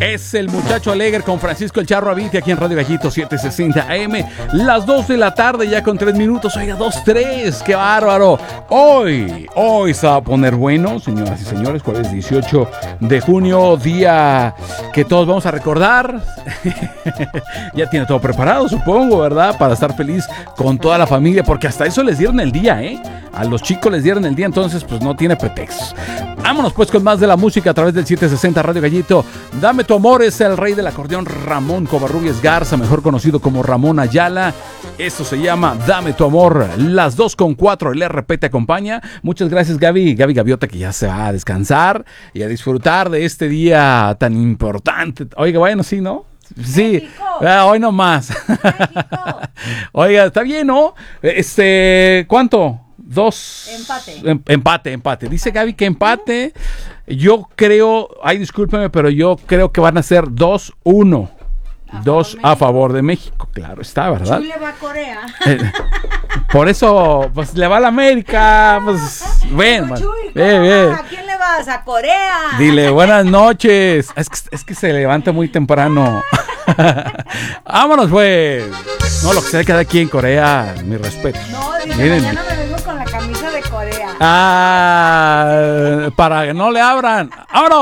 Es el muchacho alegre con Francisco el Charro Avite aquí en Radio Gallito 760 AM. Las 2 de la tarde ya con 3 minutos. Oiga, 2:03. ¡Qué bárbaro! Hoy se va a poner bueno, señoras y señores. Jueves 18 de junio, día que todos vamos a recordar. Ya tiene todo preparado, supongo, ¿verdad? Para estar feliz con toda la familia, porque hasta eso les dieron el día, ¿eh? A los chicos les dieron el día, entonces pues no tiene pretextos. Vámonos pues con más de la música a través del 760 Radio Gallito. Dame tu amor, es el rey del acordeón Ramón Covarrubias Garza, mejor conocido como Ramón Ayala. Esto se llama Dame tu amor. Las 2:04, el RP te acompaña. Muchas gracias, Gaby Gaviota, que ya se va a descansar y a disfrutar de este día tan importante. Oiga, bueno, sí, ¿no? Sí, hoy no más. Oiga, está bien, ¿no? ¿Cuánto? 2. Empate. Dice Gaby que empate. Yo creo, discúlpeme, pero yo creo que van a ser 2-1. 2 a favor de México, claro está, ¿verdad? Chile va a Corea. Por eso, pues le va a la América. Pues, bueno. Bien. ¿A quién le vas? ¿A Corea? Dile buenas noches. Es que se levanta muy temprano. Vámonos, pues. No, lo que sea cada quien en Corea, mi respeto. No, dice, miren, mañana me vengo con la camisa de Corea. para que no le abran. ¡Vámonos!